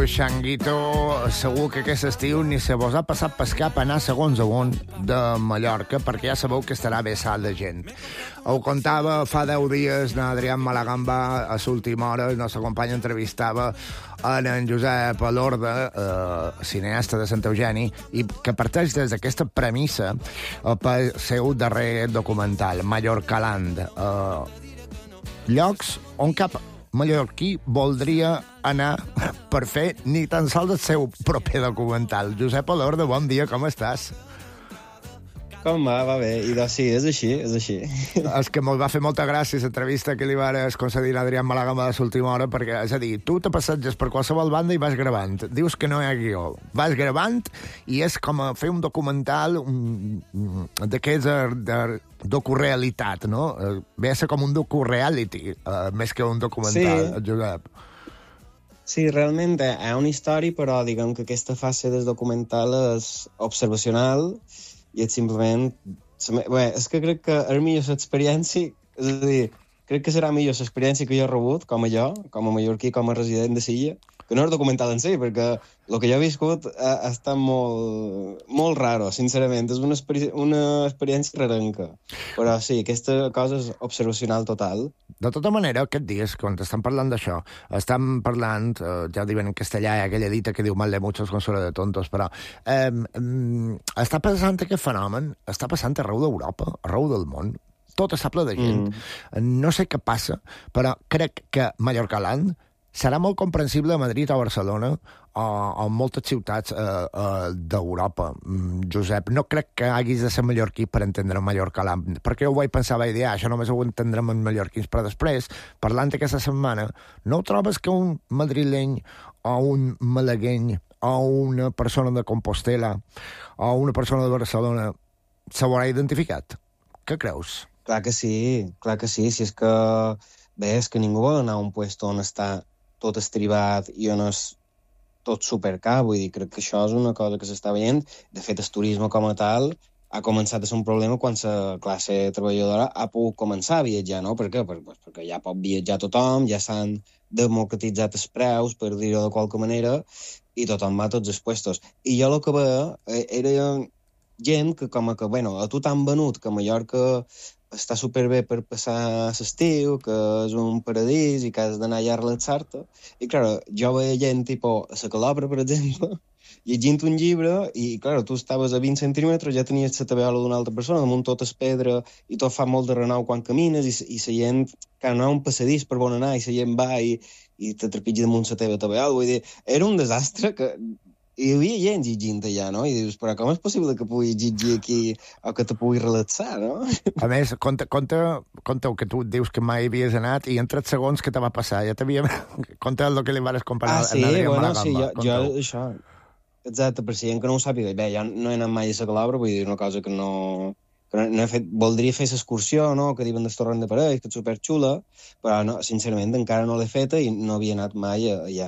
Xanguito, segur que aquest estiu ni se vos ha passat pel cap anar segons on de Mallorca, perquè ja sabeu que estarà vessat de gent. Ho contava fa 10 dies n'Adrián Malagamba a l'última hora, el nostre company entrevistava en Josep Lorda, cineasta de Sant Eugeni, i que parteix des d'aquesta premissa pel seu darrer documental, Mallorcaland. Llocs on cap mallorquí voldria anar per fer ni tan sols el seu proper documental. Josep Lorda, bon dia, com estàs? Com va? Va bé. I doncs sí, és així, és així. És que me'l va fer molta gràcia l'entrevista que li vas concedir a Adrián Malagamba a l'última hora, perquè, és a dir, tu te passeges per qualsevol banda i vas gravant. Dius que no hi ha guió. Vas gravant i és com a fer un documental d'aquells de docurealitat, no? Ve a ser com un docureality, més que un documental, sí. Josep. Sí, realment hi ha una història, però diguem que aquesta fase del documental és observacional i és simplement... Bé, és que crec que és millor l'experiència... És a dir, crec que serà millor l'experiència que jo he rebut, com a mallorquí, com a resident de Silla, que no és documental en si, perquè el que jo he viscut ha estat molt raro, sincerament. És una experiència rarenca. Però sí, aquesta cosa és observacional total. De tota manera, aquests dies, quan estan parlant d'això, estan parlant, ja ho diuen en castellà, hi ha aquella dita que diu mal de muchos consuelo de tontos, però està passant aquest fenomen, està passant arreu d'Europa, arreu del món, tot està ple de gent. No sé què passa, però crec que Mallorcaland serà molt comprensible a Madrid o a Barcelona o en moltes ciutats d'Europa. Josep, no crec que haguis de ser mallorquí per entendre Mallorcaland, perquè jo ho vaig pensar, vaig dir, això només ho entendrem en mallorquins, però després, parlant aquesta setmana, no ho trobes que un madrileny o un malagueny o una persona de Compostela o una persona de Barcelona s'haurà identificat? Què creus? Clar que sí, si és que... Bé, és que ningú vol anar a un puesto on està tot estribat i on és tot supercar, vull dir, crec que això és una cosa que s'està veient. De fet, el turisme com a tal ha començat a ser un problema quan la classe treballadora ha pogut començar a viatjar, no? Per què? Perquè ja pot viatjar tothom, ja s'han democratitzat els preus, per dir-ho de qualque manera, i tothom va a tots els puestos. I jo el que veia era gent que com que, bueno, a tu t'han venut que Mallorca està superbé per passar l'estiu, que és un paradís i que has d'anar allà a relaxar-te. I, clar, jo veia gent, tipus, a la Calobra, per exemple, llegint un llibre i, clar, tu estaves a 20 centímetres, ja tenies la tabeola d'una altra persona, damunt tot és pedra i tot fa molt de renou quan camines i la gent, clar, no hi ha un passadís per on anar i la gent va i te trepitja damunt la teva tabeola. Vull dir, era un desastre que... I hi havia gent llegint allà, no? I dius, però com és possible que puguis llegir aquí o que te puguis relaxar, no? A més, conta que tu dius que mai havies anat i en 3 segons què te va passar? Ja t'havia... Conta el que li vas comparar a Adrián Malagamba. Sí, jo això... Exacte, per si que no ho sàpiga. Bé, jo no he anat mai a la Calobra, vull dir, una cosa que no he fet... Voldria fer l'excursió, no?, que diuen del torrent de Parell, que és superxula, però no, sincerament encara no l'he feta i no havia anat mai allà.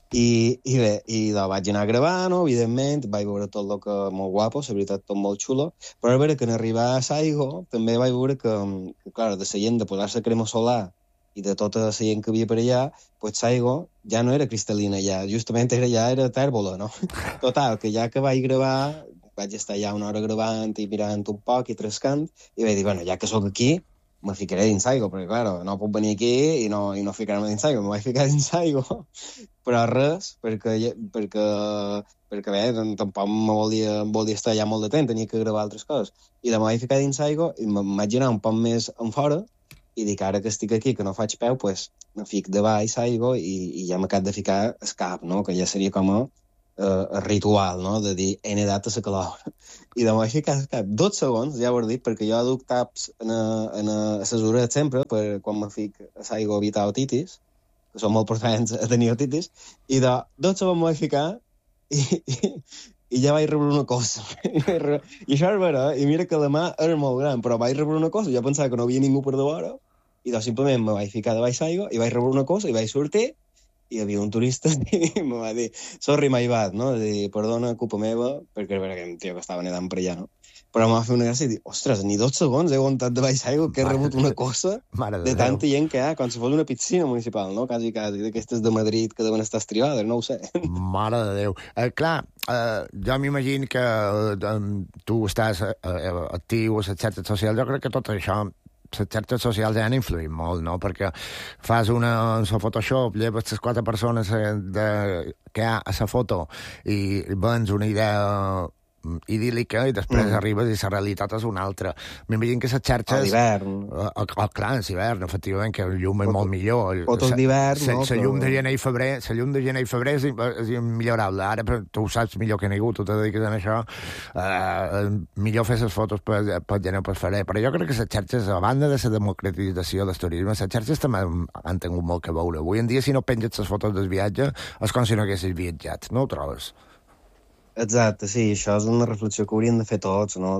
I bé, vaig anar a gravar, no?, evidentment, vaig veure tot el que molt guapo, la veritat, tot molt xulo, però a veure que en arribar a Saigo també vaig veure que clar, de la gent de posar-se crema solar i de tota la gent que havia per allà, pues Saigo ja no era cristal·lina, ja justament era tèrbola, no? Total, que ja que vaig gravar, vaig estar ja una hora gravant i mirant un poc i trescant, i vaig dir, bueno, ja que sóc aquí, me ficaré dins Saigo, perquè, clar, no puc venir aquí i no ficar-me dins Saigo, me vaig ficar dins Saigo, però res, perquè bé, tampoc volia estar allà molt de temps, tenia que gravar altres coses, i me vaig ficar dins Saigo i em vaig anar un poc més enfora, i dic, ara que estic aquí, que no faig peu, pues, me fic davall Saigo i ja m'acab de ficar el cap, no?, que ja seria com a ritual, no?, de dir, he nedat a la Calobra. I de m'ho vaig ficar 2 segons, ja ho he dit, perquè jo duc taps a les orelles sempre, per quan me fic a Saigo a evitar otitis, que són molt portants a tenir otitis, i de 2 segons m'ho vaig ficar i ja vaig rebre una cosa. I això és vera, i mira que la mà era molt gran, però vaig rebre una cosa, jo pensava que no havia ningú per davant, i doncs simplement me vaig ficar davall Saigo, i vaig rebre una cosa, i vaig sortir, i hi havia un turista i em va dir, sorry my bad, no? De dir, perdona, culpa meva, perquè era un tio que estava nedant per allà, no? però m'ha fet una gràcia i dir, ostres, ni 2 segons he aguantat de baix aigua que he rebut una cosa de tanta gent que hi ha, com si fos una piscina municipal, no? Quasi, d'aquestes de Madrid que deuen estar estribades, no ho sé. Mare de Déu. Clar, jo m'imagino que tu estàs actiu a les xarxes socials. Jo crec que tot això, les xarxes socials ja han influït molt, no? Perquè fas un Photoshop, lleves les 4 persones que hi ha a la foto i vens una idea idíl·lica i després arribes i la realitat és una altra. M'imagino que les xarxes... A l'hivern. Clar, a l'hivern, efectivament, que el llum és molt millor. Fotos d'hivern, no? La llum de gener i febrer és immillorable. Ara tu ho saps millor que ningú, tu te dediques a això. Millor fer les fotos per gener o per febrer. Però jo crec que les xarxes, a banda de la democratització del turisme, les xarxes també han tingut molt que veure. Avui en dia, si no penges les fotos del viatge, és com si no haguessis viatjat. No ho trobes? Exacte, sí, això és una reflexió que hauríem de fer tots, no?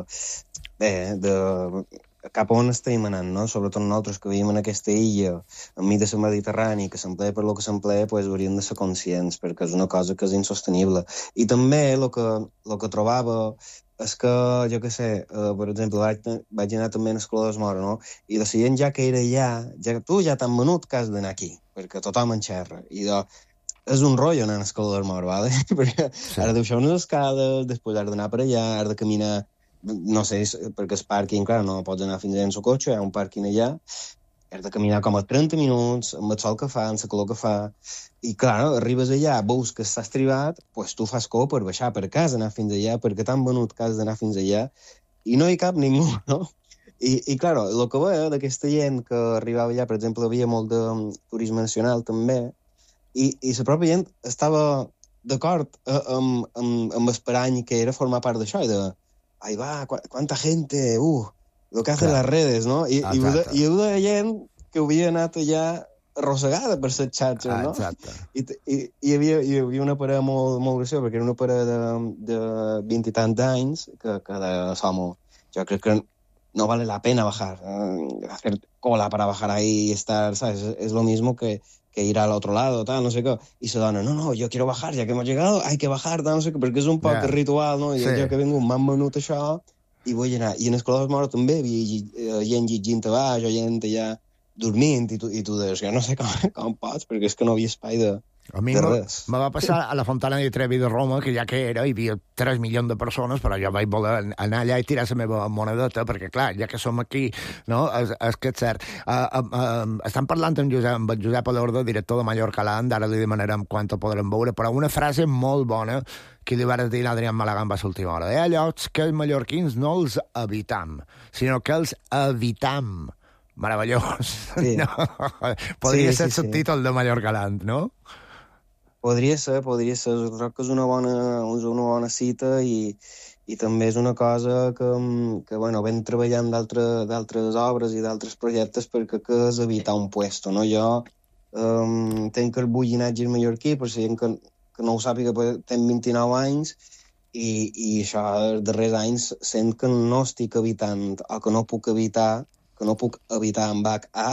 Cap a on estem anant, no? Sobretot nosaltres que vivim en aquesta illa, enmig de la Mediterrània, que s'emplea per lo que s'emplea, pues, hauríem de ser conscients, perquè és una cosa que és insostenible. I també el que trobava és que, jo què sé, per exemple, vaig anar també a l'Escola d'Esmora, no? I la gent ja que era allà, tu ja t'han menut que has d'anar aquí, perquè tothom en xerra. I és un rotllo anar a l'Escola d'Armor, ¿vale? Perquè has de deixar unes escales, després has d'anar per allà, has de caminar, no sé, perquè el pàrquing, clar, no pots anar fins allà en el cotxe, hi ha un pàrquing allà, has de caminar com a 30 minuts, amb el sol que fa, amb la calor que fa, i clar, arribes allà, veus que estàs tribat, pues tu fas cor per baixar per casa, anar fins allà, perquè t'han venut que has d'anar fins allà, i no hi cap ningú, no? I clar, el que veia d'aquesta gent que arribava allà, per exemple, havia molt de turisme nacional també, i la pròpia gent estava d'acord amb esperany que era formar part d'això, i de, ai va, quanta gente, lo que hacen las redes, no? I hi havia gent que havia anat allà arrossegada per les xarxes, no? Exacte. I hi havia una parella molt graciosa, perquè era una parella de 20 i tants anys, que de Somo, jo crec que no vale la pena bajar, hacer cola para bajar ahí y estar, ¿sabes? Es lo mismo que ir al otro lado, tal, no sé qué. Y se dona, no, yo quiero bajar, ya que hemos llegado, hay que bajar, tal, no sé què, perquè és un poc ritual, no? I sí. Jo que vengo m'han menut això i vull anar. I en Escola d'Esmora també havia gent llegint a baix o gent allà dormint i tu deies, jo no sé com pots, perquè és que no havia espai de res. Me va passar a la Fontana di Trevi de Roma, que ja que hi havia 3 milions de persones, però jo vaig voler anar allà i tirar la meva monedeta, perquè, clar, ja que som aquí, no? És que és cert. Estan parlant amb el Josep Alorda, director de Mallorca Land, ara li demanarem quan ho podrem veure, però una frase molt bona que li va dir l'Adrián Malagán a l'última hora. Hi ha llocs que els mallorquins no els habitam, sinó que els habitam. Meravellós. Sí. No? Podria ser el subtítol de Mallorca Land, no? Podria ser. Jo crec que és una bona cita i també és una cosa que bueno, vam treballant d'altres obres i d'altres projectes perquè que és evitar un puesto, no? Jo tenc el bullinatge mallorquí, per si que no ho sàpiga, tenc 29 anys i això, els darrers anys sent que no estic evitant o que no puc evitar amb HA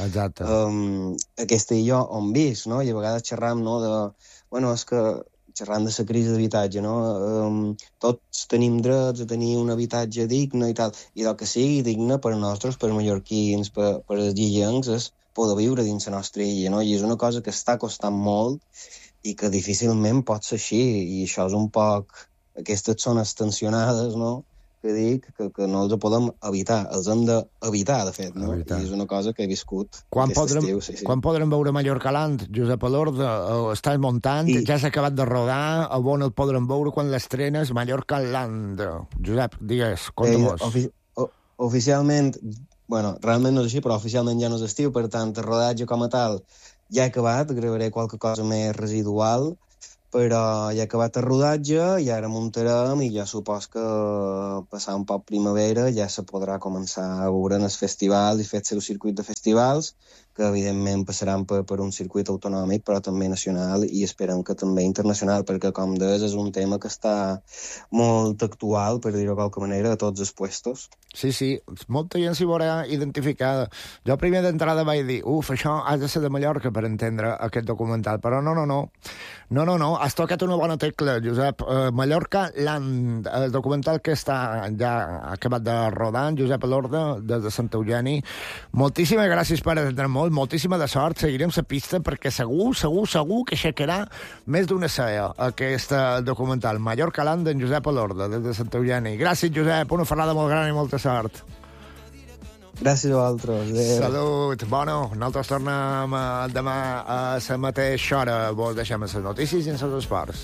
aquesta illa on visc, no? I a vegades xerram, no, és que xerrant de la crisi d'habitatge, no? Tots tenim drets a tenir un habitatge digne i tal, i el que sigui digne per nosaltres, per mallorquins, per els illencs, és poder viure dins la nostra illa, no? I és una cosa que està costant molt i que difícilment pot ser així, i això és un poc... Aquestes zones tensionades, no?, que dic que no els podem evitar, els hem d'evitar, de fet, no? I és una cosa que he viscut aquest estiu. Sí. Quan podrem veure Mallorca Land, Josep Alorda? Estàs muntant, ja s'ha acabat de rodar, on el podrem veure quan l'estrenes? Mallorca Land. Josep, digues, conta-mos. Oficialment, realment no és així, però oficialment ja no és estiu, per tant, el rodatge com a tal ja he acabat, gravaré qualque cosa més residual, però ja ha acabat el rodatge i ara muntarem i ja supos que passant un poc primavera ja se podrà començar a veure en el festival i fer el circuit de festivals, que evidentment passaran per un circuit autonòmic, però també nacional i esperem que també internacional, perquè, com deies, és un tema que està molt actual, per dir-ho de qualque manera, a tots els puestos. Sí, molta gent s'hi veurà identificada. Jo primer d'entrada vaig dir, això ha de ser de Mallorca per entendre aquest documental, però no, has tocat una bona tecla, Josep. Mallorca Land, el documental que està ja acabat de rodar, Josep Elorda, des de Sant Eugeni. Moltíssimes gràcies per atendre molt, moltíssima de sort, seguirem la pista, perquè segur que aixecarà més d'una cella aquest documental. Mallorca Land d'en Josep Elorda, des de Sant Eugeni. Gràcies, Josep, una ferrada molt gran i molta sort. Gràcies a vosaltres. Salut. Bueno, nosaltres tornem demà a la mateixa hora. Vos deixem les notícies i els esports.